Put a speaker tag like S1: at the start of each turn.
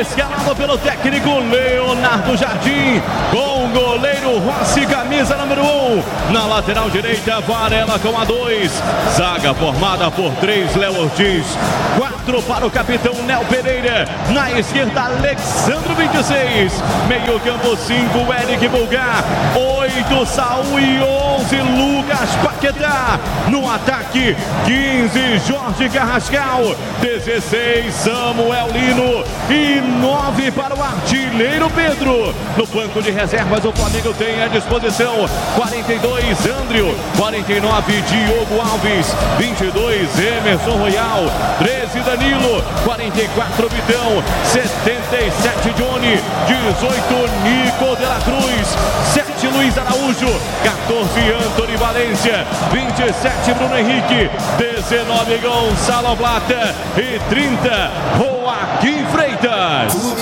S1: escalado pelo técnico Leonardo Jardim, com o goleiro Rossi, camisa número 1. Na lateral direita, Varela com a 2. Zaga formada por 3, Léo Ortiz. 4 para o capitão Néo Pereira. Na esquerda, Alexandro 26. Meio campo 5, Eric Bulgar. 8, Saul e 11, Lucas Paquetá. No ataque, 15, Jorge Carrascal. 16, Samuel Lino. E 9 para o artilheiro Pedro. No banco de reservas, o Flamengo tem à disposição 42, Andrio. 49, Diogo Alves. 22, Emerson Royal. 13, Danilo. 44, Vitão. 77, Johnny. 18, Nico de la Cruz. 7, Luiz Araújo. 14, Antony Valência. 27, Bruno Henrique. 19, Gonçalo Plata. E 30, Joaquim Freitas.